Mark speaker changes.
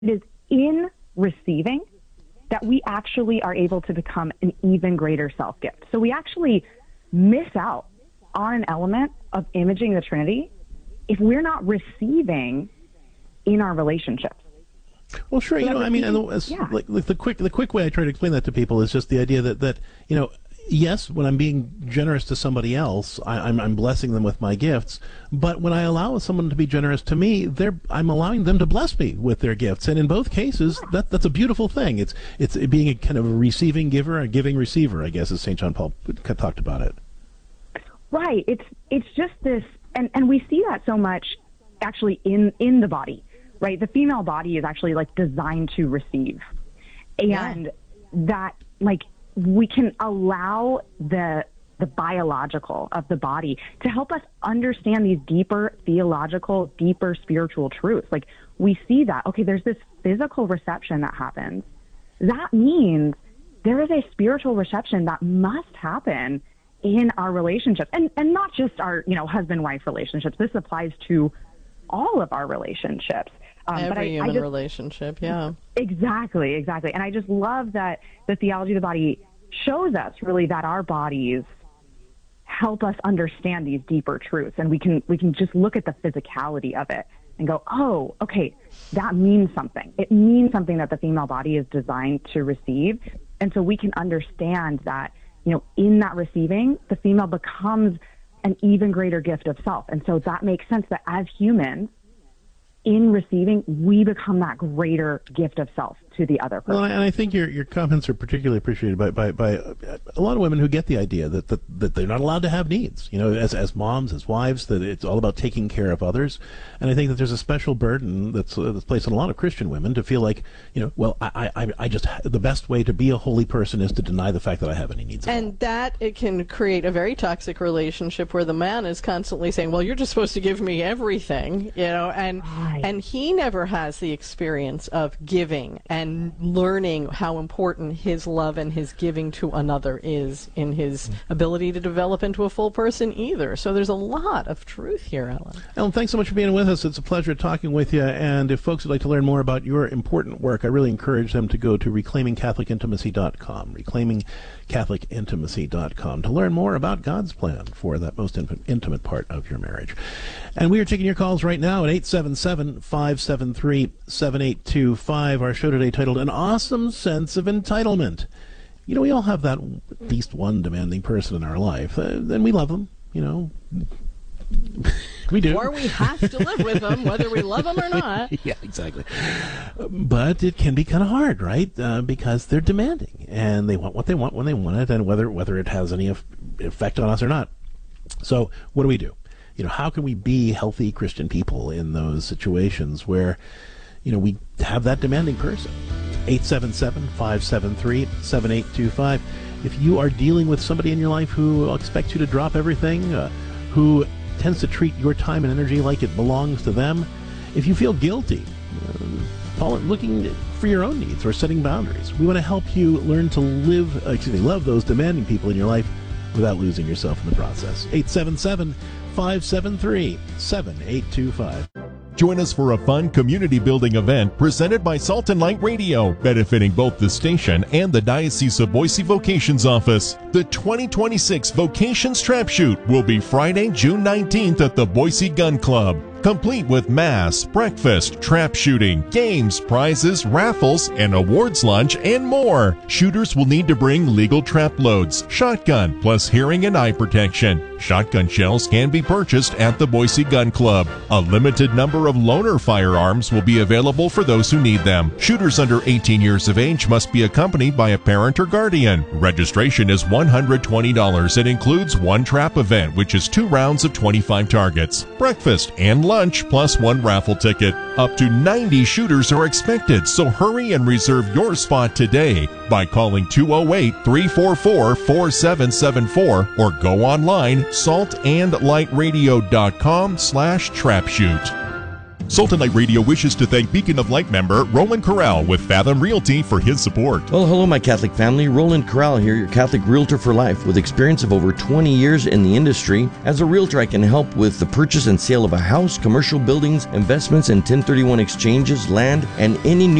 Speaker 1: it is in receiving that we actually are able to become an even greater self-gift. So we actually miss out on an element of imaging the Trinity if we're not receiving in our relationships.
Speaker 2: Well, sure.
Speaker 1: So
Speaker 2: I mean, like the quick way I try to explain that to people is just the idea that yes, when I'm being generous to somebody else, I'm blessing them with my gifts. But when I allow someone to be generous to me, I'm allowing them to bless me with their gifts. And in both cases, that's a beautiful thing. It's being a kind of a receiving giver, a giving receiver, I guess, as St. John Paul talked about it.
Speaker 1: Right. It's just this, and we see that so much actually in the body. Right, the female body is actually like designed to receive, and that like we can allow the biological of the body to help us understand these deeper theological, deeper spiritual truths. Like we see that, okay, there's this physical reception that happens. That means there is a spiritual reception that must happen in our relationships, and not just our husband-wife relationships. This applies to all of our relationships.
Speaker 3: Every human relationship, yeah.
Speaker 1: Exactly. And I just love that the theology of the body shows us really that our bodies help us understand these deeper truths. And we can just look at the physicality of it and go, oh, okay, that means something. It means something that the female body is designed to receive. And so we can understand that, in that receiving, the female becomes an even greater gift of self. And so that makes sense that as humans, in receiving, we become that greater gift of self to the other person.
Speaker 2: Well, and I think your comments are particularly appreciated by a lot of women who get the idea that they're not allowed to have needs. As moms, as wives, that it's all about taking care of others. And I think that there's a special burden that's placed on a lot of Christian women to feel like, I just the best way to be a holy person is to deny the fact that I have any needs.
Speaker 3: And that it can create a very toxic relationship where the man is constantly saying, well, you're just supposed to give me everything, and he never has the experience of giving and learning how important his love and his giving to another is in his ability to develop into a full person either. So there's a lot of truth here, Ellen.
Speaker 2: Ellen, thanks so much for being with us. It's a pleasure talking with you. And if folks would like to learn more about your important work, I really encourage them to go to reclaimingcatholicintimacy.com, reclaimingcatholicintimacy.com, to learn more about God's plan for that most intimate part of your marriage. And we are taking your calls right now at 877-573-7825. Our show today titled An Awesome Sense of Entitlement. We all have that at least one demanding person in our life, and we love them, We do.
Speaker 3: Or we have to live with them, whether we love them or not.
Speaker 2: Yeah, exactly. But it can be kind of hard, right? Because they're demanding, and they want what they want when they want it, and whether it has any effect on us or not. So what do? How can we be healthy Christian people in those situations where, we have that demanding person? 877-573-7825. If you are dealing with somebody in your life who expects you to drop everything, who tends to treat your time and energy like it belongs to them, if you feel guilty, looking for your own needs or setting boundaries, we want to help you learn to love those demanding people in your life without losing yourself in the process. 877-573-7825.
Speaker 4: Join us for a fun community-building event presented by Salt and Light Radio, benefiting both the station and the Diocese of Boise Vocations Office. The 2026 Vocations Trap Shoot will be Friday, June 19th at the Boise Gun Club, complete with mass, breakfast, trap shooting, games, prizes, raffles, an awards lunch, and more. Shooters will need to bring legal trap loads, shotgun, plus hearing and eye protection. Shotgun shells can be purchased at the Boise Gun Club. A limited number of loaner firearms will be available for those who need them. Shooters under 18 years of age must be accompanied by a parent or guardian. Registration is $120 and includes one trap event, which is 2 rounds of 25 targets, breakfast, and lunch, plus 1 raffle ticket. Up to 90 shooters are expected, so hurry and reserve your spot today by calling 208-344-4774 or go online saltandlightradio.com/trapshoot. Sultan Light Radio wishes to thank Beacon of Light member Roland Corral with Fathom Realty for his support.
Speaker 5: Well, hello, my Catholic family. Roland Corral here, your Catholic realtor for life, with experience of over 20 years in the industry. As a realtor, I can help with the purchase and sale of a house, commercial buildings, investments, and 1031 exchanges, land, and any new